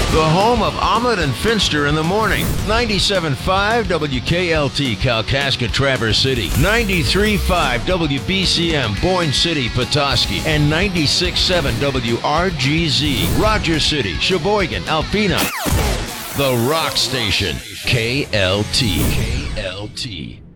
The home of Omelet and Finster in the morning. 97.5 WKLT Kalkaska Traverse City. 93.5 WBCM Boyne City Petoskey. And 96.7 WRGZ Rogers City, Sheboygan, Alpena. The Rock Station. KLT. KLT.